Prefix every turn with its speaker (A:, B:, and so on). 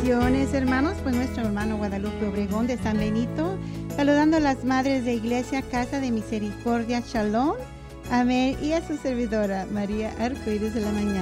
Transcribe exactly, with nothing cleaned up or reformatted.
A: Bendiciones, hermanos, pues nuestro hermano Guadalupe Obregón de San Benito, saludando a las madres de Iglesia Casa de Misericordia Shalom, amén, y a su servidora María Arcoíris de la Mañana.